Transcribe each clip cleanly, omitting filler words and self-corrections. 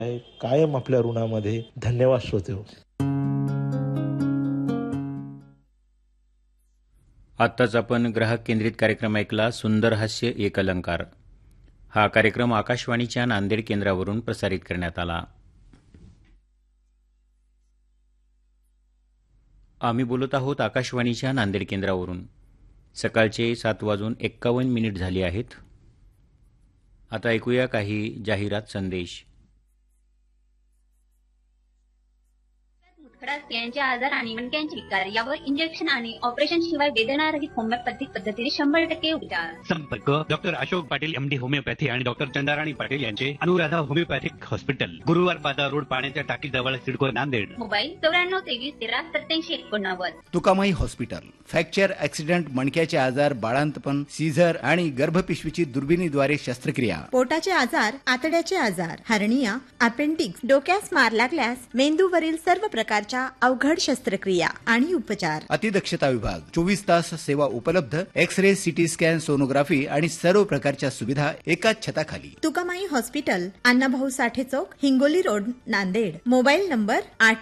कायम आपल्या ऋणामध्ये. धन्यवाद श्रोतेहो. आत्ताच आपण ग्राहक केंद्रित कार्यक्रम ऐकला, सुंदर हास्य एक अलंकार. हा कार्यक्रम आकाशवाणीच्या नांदेड केंद्रावरून प्रसारित करण्यात आला. आम्ही बोलत आहोत आकाशवाणीच्या नांदेड केंद्रावरून. सकाळचे 7:51 झाले आहेत. आता ऐकूया काही जाहिरात संदेश. स्त्रियांचे आजार आणि मणक्यांचे विकार यावर इंजेक्शन आणि ऑपरेशन शिवाय वेदनारहित होमिओपॅथिक पद्धतीने 100% उपचार. संपर्क doctor Ashok Patil MD homeopathy आणि डॉक्टर चंदाराणी पाटील यांचे अनुराधा होमिओपॅथिक हॉस्पिटल, गुरुवार बाजार रोड, पाण्याच्या टाकीजवळ, CIDCO, Nanded. Mobile 9423138789. Tukamai hospital. Fracture, accident, मणक्याचे आजार, बाळांतपण, सीझर आणि गर्भपिशवीची दुर्बिणीद्वारे शस्त्रक्रिया. पोटाचे आजार, आतड्याचे आजार, हर्निया, अपेंडिक्स, डोक्यास मार लागल्यास मेंदूवरील सर्व प्रकारच्या अवघड शस्त्रक्रिया आणि उपचार. अतिदक्षता विभाग. 24 तास सेवा उपलब्ध. एक्स-रे, सिटी स्कॅन, सोनोग्राफी आणि सर्व प्रकारच्या सुविधा एकाच छताखाली. तुकामाई हॉस्पिटल, अण्णाभाऊ साठे चौक, Hingoli road, Nanded. Mobile number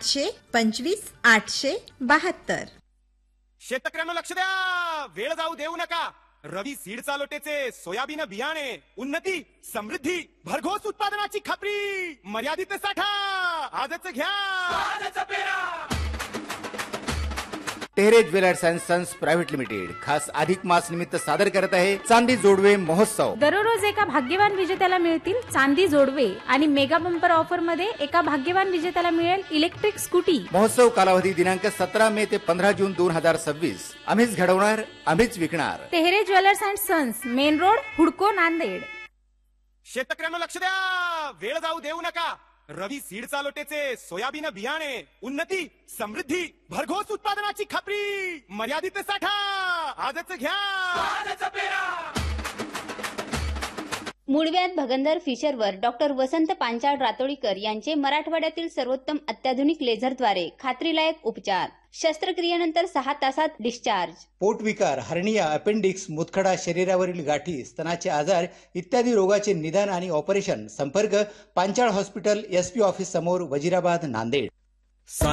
825-800-872. शेतकऱ्यांना लक्ष द्या, वेळ जाऊ देऊ नका. रवी सीडचा लोटेचे सोयाबीन बियाणे, उन्नती, समृद्धी, भरघोस उत्पादनाची खात्री, मर्यादित साठा, आजच घ्या, आजच पेरा. Tehre jewellers and sons private limited खास अधिक मास निमित्त सादर करत आहे चांदी जोडवे महोत्सव. दररोज एका भाग्यवान विजेत्याला मिळतील चांदी जोडवे आणि मेगा बंपर ऑफर मध्ये एका भाग्यवान विजेत्याला मिळेल इलेक्ट्रिक स्कूटी. महोत्सव कालावधी दिनांक 17 मे ते 15 जून 2026. आम्हीच घडवणार, आम्हीच विकणार. Tehre jewellers and sons, main road, हुडको, नांदेड. शेतकऱ्यांना लक्ष द्या, वेळ जाऊ देऊ नका. रवी सीडचा लोटेचे सोयाबीन बियाणे, उन्नती, समृद्धी, भरघोस उत्पादनाची खात्री, मर्यादित साठा, आजच घ्या, आजच पेरा. मूळव्याध भगंदर फिशरवर डॉक्टर वसंत पांचाळ रातोळीकर यांचे मराठवाड्यातील सर्वोत्तम अत्याधुनिक लेझरद्वारे खात्रीलायक उपचार. शस्त्रक्रियेनंतर 6 तासात डिस्चार्ज. पोटविकार, हर्निया, अपेंडिक्स, मुतखडा, शरीरावरील गाठी, स्तनाचे आजार इत्यादी रोगाचे निदान आणि ऑपरेशन. संपर्क पांचाळ हॉस्पिटल, SP ऑफिस समोर, वजिराबाद, नांदेड.